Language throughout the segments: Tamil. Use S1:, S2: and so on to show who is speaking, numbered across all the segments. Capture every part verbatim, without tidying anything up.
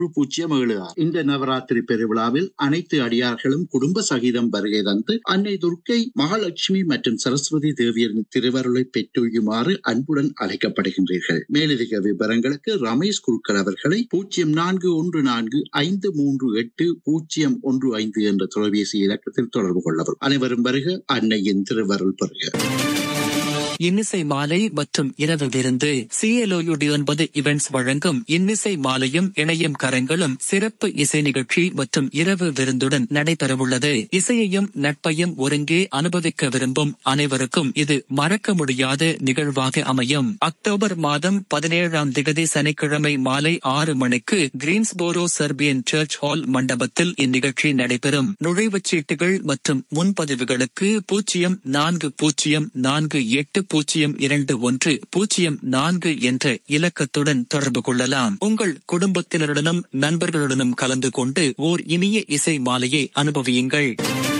S1: பூஜ்ஜியம் ஏழு ஆறு. இந்த நவராத்திரி பெருவிழாவில் அனைத்து அடியார்களும் குடும்ப சகிதம் வருகை தந்து அன்னை துர்க்கை, மகாலட்சுமி மற்றும் சரஸ்வதி தேவியரின் திருவருளை பெற்றுயுமாறு அன்புடன் அழைக்கப்படுகின்றீர்கள். மேலதிக விவரங்களுக்கு ரமேஷ் குருக்கள் அவர்களை பூஜ்ஜியம் நான்கு ஒன்று நான்கு ஐந்து மூன்று எட்டு பூஜ்ஜியம் ஒன்று ஐந்து என்ற தொலைபேசி இலக்கத்தில் தொடர்பு கொள்ளவும். அனைவரும் வருக, அன்னையின் திருவருள் பெறுக.
S2: இன்னிசை மாலை மற்றும் இரவு விருந்து. சிஎல்ஓயு ஒன்பது இவெண்ட்ஸ் வழங்கும் இன்னிசை மாலையும் இணையும் கரங்களும் சிறப்பு இசை நிகழ்ச்சி மற்றும் இரவு விருந்துடன் நடைபெறவுள்ளது. இசையையும் நட்பையும் ஒருங்கே அனுபவிக்க விரும்பும் அனைவருக்கும் இது மறக்க முடியாத நிகழ்வாக அமையும். அக்டோபர் மாதம் பதினேழாம் திகதி சனிக்கிழமை மாலை ஆறு மணிக்கு கிரீன்ஸ்போரோ செர்பியன் சர்ச் ஹால் மண்டபத்தில் இந்நிகழ்ச்சி நடைபெறும். நுழைவுச் சீட்டுகள் மற்றும் முன்பதிவுகளுக்கு பூஜ்ஜியம் நான்கு பூஜ்ஜியம் நான்கு எட்டு பூஜ்ஜியம் இரண்டு ஒன்று பூஜ்ஜியம் நான்கு என்ற இலக்கத்துடன் தொடர்பு கொள்ளலாம். உங்கள் குடும்பத்தினருடனும் நண்பர்களுடனும் கலந்து கொண்டு ஓர் இனிய இசை மாலையை அனுபவியுங்கள்.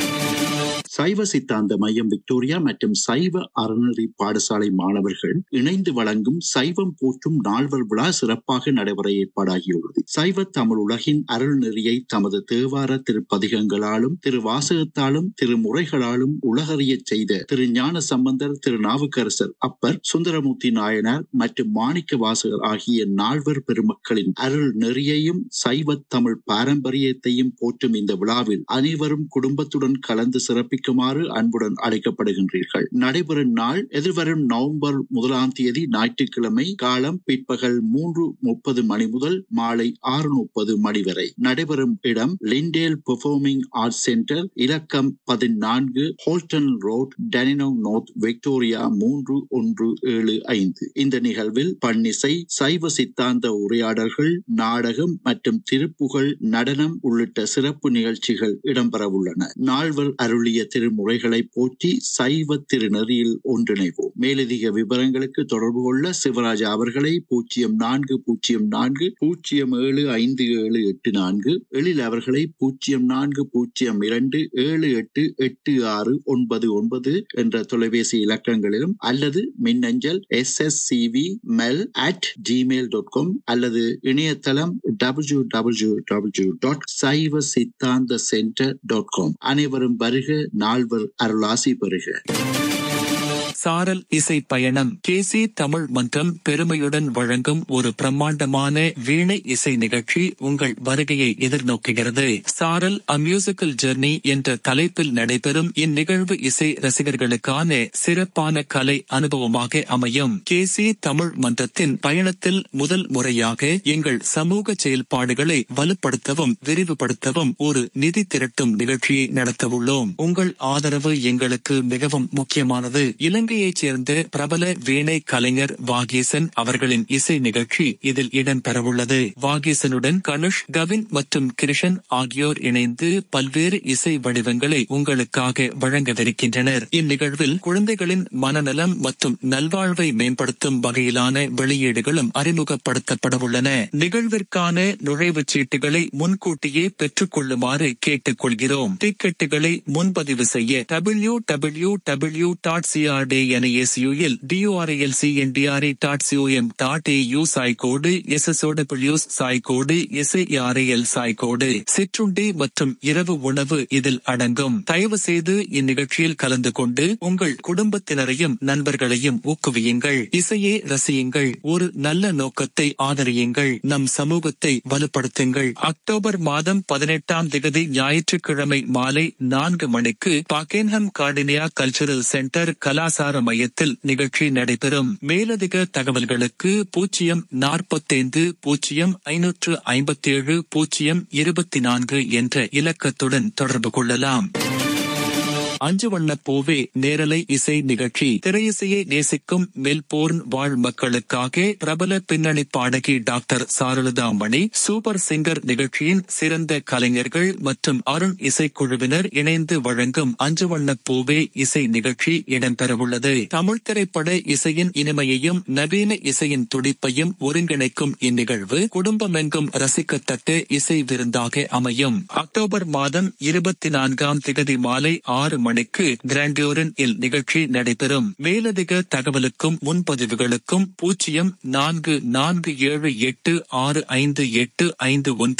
S1: சைவ சித்தாந்த மையம் விக்டோரியா மற்றும் சைவ அறநெறி பாடசாலை மாணவர்கள் இணைந்து வழங்கும் சைவம் போற்றும் நால்வர் விழா சிறப்பாக நடைபெற ஏற்பாடாகியுள்ளது. சைவ தமிழ் உலகின் அருள் நெறியை தமது தேவார திருப்பதிகங்களாலும் திருவாசகத்தாலும் திருமுறைகளாலும் உலகறிய செய்த திரு ஞான சம்பந்தர், திரு நாவுக்கரசர், அப்பர், சுந்தரமூர்த்தி நாயனார் மற்றும் மாணிக்க வாசகர் ஆகிய நால்வர் பெருமக்களின் அருள் நெறியையும் சைவ தமிழ் பாரம்பரியத்தையும் போற்றும் இந்த விழாவில் அனைவரும் குடும்பத்துடன் கலந்து சிறப்பிக்க அன்புடன் அழைக்கப்படுகின்றீர்கள். நடைபெறும் நாள் எதிர்வரும் நவம்பர் முதலாம் தேதி ஞாயிற்றுக்கிழமை காலம் பிற்பகல் மூன்று முப்பது மணி முதல் மாலை ஆறு முப்பது மணி வரை. நடைபெறும் இடம் லிண்டேல் பெர்ஃபார்மிங் ஆர்ட்ஸ் சென்டர், இலக்கம் பதினான்கு, ஹோல்டன் ரோட், டனினோங் நார்த், விக்டோரியா மூன்று ஒன்று ஏழு ஐந்து. இந்த நிகழ்வில் பன்னிசை, சைவ சித்தாந்த உரையாடல்கள், நாடகம் மற்றும் திருப்புகழ், நடனம் உள்ளிட்ட சிறப்பு நிகழ்ச்சிகள் இடம்பெறவுள்ளன. நால்வர் அருளிய திருமுறைகளை போற்றி சைவ திருநெறியில் ஒன்றிணைவோம். மேலதிக விவரங்களுக்கு தொடர்பு கொள்ள சிவராஜா அவர்களை பூஜ்ஜியம் நான்கு பூஜ்ஜியம் நான்கு பூஜ்ஜியம் ஏழு ஐந்து ஏழு எட்டு நான்கு, எழில் அவர்களை பூஜ்ஜியம் நான்கு பூஜ்ஜியம் இரண்டு ஏழு எட்டு எட்டு ஆறு ஒன்பது ஒன்பது என்ற தொலைபேசி இலக்கங்களிலும் அல்லது மின்னஞ்சல் S S C V Mel at Gmail dot com அல்லது இணையதளம் டபிள்யூ டபிள்யூ டபிள்யூ டாட் சைவ சித்தாந்த சென்டர் டாட் காம். அனைவரும் வருக, நால்வர் அருளாசி பெறுக.
S2: சாரல் இசை பயணம். கேசி தமிழ் மன்றம் பெருமையுடன் வழங்கும் ஒரு பிரம்மாண்டமான வீணை இசை நிகழ்ச்சி உங்கள் வருகையை எதிர்நோக்குகிறது. சாரல் அ மியூசிக்கல் ஜெர்னி என்ற தலைப்பில் நடைபெறும் இந்நிகழ்வு இசை ரசிகர்களுக்கான சிறப்பான கலை அனுபவமாக அமையும். கேசி தமிழ் மன்றத்தின் பயணத்தில் முதல் முறையாக எங்கள் சமூக செயல்பாடுகளை வலுப்படுத்தவும் விரிவுபடுத்தவும் ஒரு நிதி திரட்டும் நிகழ்ச்சியை நடத்தவுள்ளோம். உங்கள் ஆதரவு எங்களுக்கு மிகவும் முக்கியமானது. இலங்கை சேர்ந்த பிரபல வீணை கலைஞர் வாகீசன் அவர்களின் இசை நிகழ்ச்சி இதில் இடம்பெறவுள்ளது. வாகீசனுடன் கனுஷ், கவின் மற்றும் கிருஷன் ஆகியோர் இணைந்து பல்வேறு இசை வடிவங்களை உங்களுக்காக வழங்கவிருக்கின்றனர். இந்நிகழ்வில் குழந்தைகளின் மனநலம் மற்றும் நல்வாழ்வை மேம்படுத்தும் வகையிலான வெளியீடுகளும் அறிமுகப்படுத்தப்படவுள்ளன. நிகழ்விற்கான நுழைவுச் சீட்டுகளை முன்கூட்டியே பெற்றுக் கொள்ளுமாறு கேட்டுக் கொள்கிறோம். டிக்கெட்டுகளை முன்பதிவு செய்ய W W W dot CRT என்எஸ்யூஎல் டியூஆர்எல்சிஎன்டிஆர்ஏ dot COM dot AU சாய்கோடு எஸ்எஸ்ஓடபிள்யூ சாய்கோடு எஸ்ஏஆர்ஏஎல் சாய்கோடு. சிற்றுண்டி மற்றும் இரவு உணவு இதில் அடங்கும். தயவு செய்து இந்நிகழ்ச்சியில் கலந்து கொண்டு உங்கள் குடும்பத்தினரையும் நண்பர்களையும் ஊக்குவியுங்கள். இசையை ரசியுங்கள். ஒரு நல்ல நோக்கத்தை ஆதரியுங்கள். நம் சமூகத்தை வலுப்படுத்துங்கள். அக்டோபர் மாதம் பதினெட்டாம் திகதி ஞாயிற்றுக்கிழமை மாலை நான்கு மணிக்கு பாக்கென்ஹம் கார்டினியா கல்ச்சரல் சென்டர் கலாசார மையத்தில் நிகழ்ச்சி நடைபெறும். மேலதிக தகவல்களுக்கு பூஜ்ஜியம் நாற்பத்தைந்து பூஜ்ஜியம் ஐநூற்று ஐம்பத்தி ஏழு பூஜ்ஜியம் இருபத்தி நான்கு என்ற இலக்கத்துடன் தொடர்பு கொள்ளலாம். அஞ்சு வண்ண பூவே நேரலை இசை நிகழ்ச்சி. திரையிசையை நேசிக்கும் மெல்போர்ன் வாழ் மக்களுக்காக பிரபல பின்னணி பாடகி டாக்டர் சாருலதா மணி, சூப்பர் சிங்கர் நிகழ்ச்சியின் சிறந்த கலைஞர்கள் மற்றும் அருண் இசைக்குழுவினர் இணைந்து வழங்கும் அஞ்சு வண்ண பூவே இசை நிகழ்ச்சி இடம்பெறவுள்ளது. தமிழ் திரைப்பட இசையின் இனிமையையும் நவீன இசையின் துடிப்பையும் ஒருங்கிணைக்கும் இந்நிகழ்வு குடும்பமெங்கும் ரசிக்கத்தக்க இசை விருந்தாக அமையும். அக்டோபர் மாதம் இருபத்தி நான்காம் திகதி மாலை ஆறு மணிக்கு கிராண்டியோரன் இல் நிகழ்ச்சி நடைபெறும். மேலதிக தகவலுக்கும் முன்பதிவுகளுக்கும் பூஜ்ஜியம் நான்கு நான்கு ஏழு எட்டு ஆறு ஐந்து எட்டு ஐந்து ஒன்று